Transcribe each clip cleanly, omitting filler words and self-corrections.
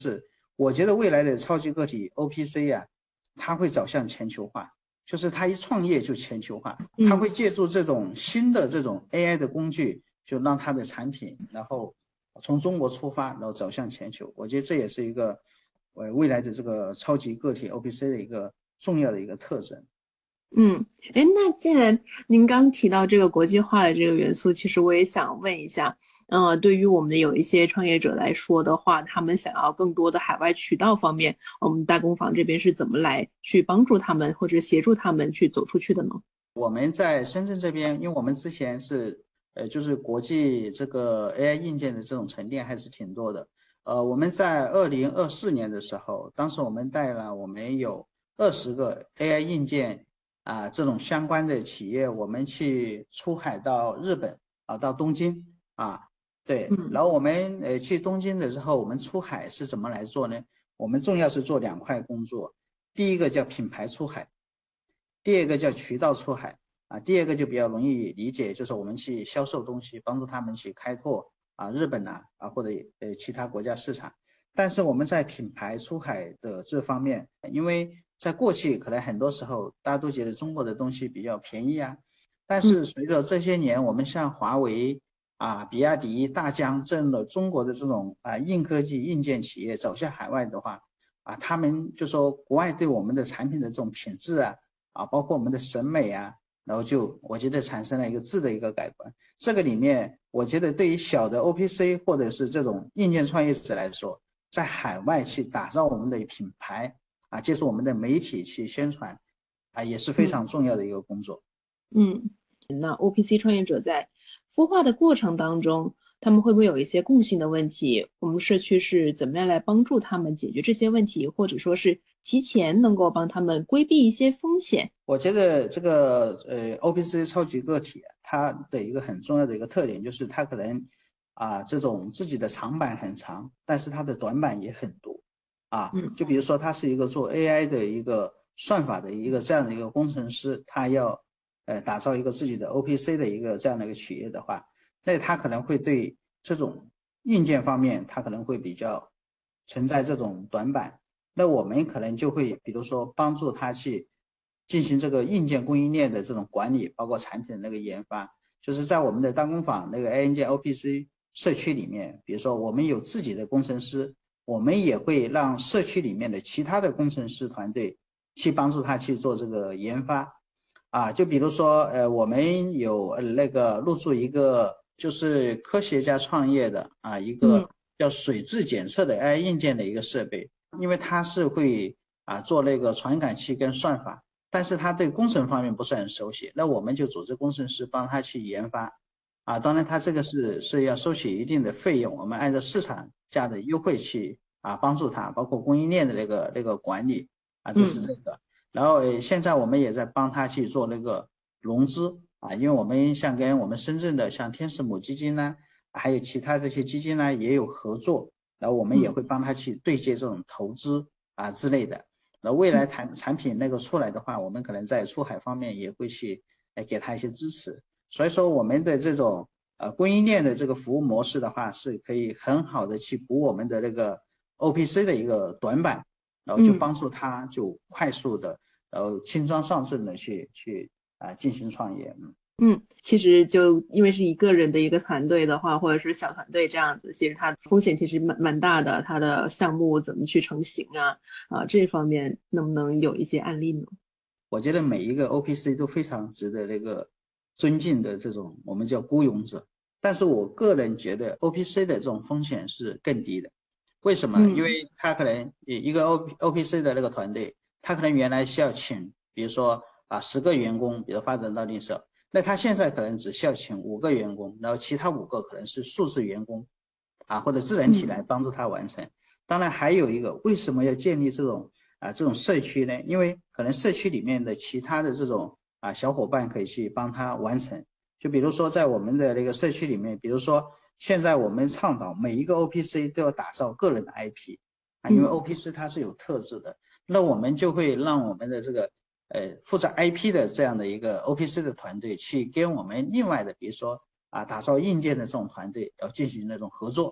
我觉得未来的超级个体 OPC 呀、它会走向全球化，就是它一创业就全球化，它会借助这种新的这种 AI 的工具，就让它的产品，然后从中国出发，然后走向全球。我觉得这也是一个未来的这个超级个体 OPC 的一个重要的一个特征。 那既然您刚提到这个国际化的这个元素，其实我也想问一下，对于我们的有一些创业者来说的话，他们想要更多的海外渠道方面，我们大工坊这边是怎么来去帮助他们或者协助他们去走出去的呢？ 我们在深圳这边，因为我们之前是就是国际这个 AI 硬件的这种沉淀还是挺多的。我们在2024年的时候，当时我们带了我们有20个 AI 硬件这种相关的企业，我们去出海到日本到东京对，然后我们去东京的时候，我们出海是怎么来做呢？我们重要是做2块工作，第一个叫品牌出海。第二个叫渠道出海第二个就比较容易理解，就是我们去销售东西，帮助他们去开拓日本或者其他国家市场。但是我们在品牌出海的这方面，因为在过去可能很多时候大家都觉得中国的东西比较便宜但是随着这些年我们像华为比亚迪、大疆这样的中国的这种硬科技硬件企业走向海外的话他们就说国外对我们的产品的这种品质包括我们的审美然后就我觉得产生了一个质的一个改观。这个里面，我觉得对于小的 OPC 或者是这种硬件创业者来说，在海外去打造我们的品牌接受我们的媒体去宣传也是非常重要的一个工作。 嗯，那 OPC 创业者在孵化的过程当中，他们会不会有一些共性的问题？我们社区是怎么样来帮助他们解决这些问题，或者说是提前能够帮他们规避一些风险？ 我觉得这个OPC 超级个体它的一个很重要的一个特点就是它可能这种自己的长板很长，但是它的短板也很多就比如说他是一个做 AI 的一个算法的一个这样的一个工程师，他要打造一个自己的 OPC 的一个这样的一个企业的话，那他可能会对这种硬件方面他可能会比较存在这种短板。那我们可能就会比如说帮助他去进行这个硬件供应链的这种管理，包括产品的那个研发，就是在我们的大工坊那个 AI 硬件 OPC 社区里面，比如说我们有自己的工程师，我们也会让社区里面的其他的工程师团队去帮助他去做这个研发就比如说我们有那个入驻一个就是科学家创业的一个叫水质检测的 AI 硬件的一个设备，因为它是会做那个传感器跟算法，但是他对工程方面不是很熟悉，那我们就组织工程师帮他去研发当然他这个是要收取一定的费用，我们按照市场价的优惠去帮助他，包括供应链的那个管理这是这个。然后现在我们也在帮他去做那个融资因为我们像跟我们深圳的像天使母基金呢，还有其他这些基金呢也有合作，然后我们也会帮他去对接这种投资之类的。那未来产品那个出来的话，我们可能在出海方面也会去给他一些支持。所以说我们的这种供应链的这个服务模式的话，是可以很好的去补我们的那个 OPC 的一个短板，然后就帮助他就快速的，然后轻装上阵的去进行创业。 其实就因为是一个人的一个团队的话，或者是小团队这样子，其实它风险其实蛮大的，它的项目怎么去成型这方面能不能有一些案例呢？ 我觉得每一个 OPC 都非常值得那个尊敬的这种我们叫孤勇者，但是我个人觉得 OPC 的这种风险是更低的。为什么？因为他可能一个 OPC 的那个团队，他可能原来需要请，比如说10个员工，比如发展到那时候，那他现在可能只需要请5个员工，然后其他5个可能是数字员工或者智能体来帮助他完成。当然还有一个，为什么要建立这种社区呢？因为可能社区里面的其他的这种小伙伴可以去帮他完成。就比如说在我们的那个社区里面，比如说现在我们倡导每一个 OPC 都要打造个人的 IP因为 OPC 它是有特质的，那我们就会让我们的这个负责 IP 的这样的一个 OPC 的团队去跟我们另外的，比如说打造硬件的这种团队要进行那种合作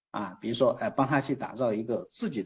比如说帮他去打造一个自己的